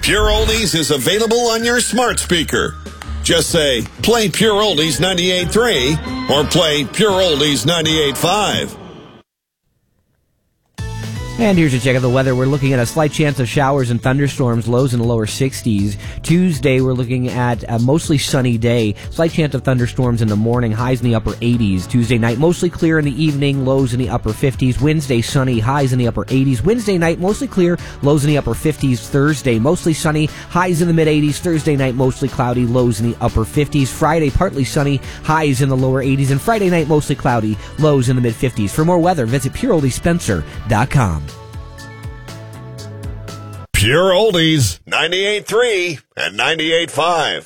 Pure Oldies is available on your smart speaker. Just say, play Pure Oldies 98.3 or play Pure Oldies 98.5. And here's a check of the weather. We're looking at a slight chance of showers and thunderstorms, lows in the lower 60s. Tuesday, we're looking at a mostly sunny day. Slight chance of thunderstorms in the morning, highs in the upper 80s. Tuesday night, mostly clear in the evening, lows in the upper 50s. Wednesday, sunny, highs in the upper 80s. Wednesday night, mostly clear, lows in the upper 50s. Thursday, mostly sunny, highs in the mid 80s. Thursday night, mostly cloudy, lows in the upper 50s. Friday, partly sunny, highs in the lower 80s. And Friday night, mostly cloudy, lows in the mid 50s. For more weather, visit PureOldiesSpencer.com. Pure Oldies 98.3 and 98.5.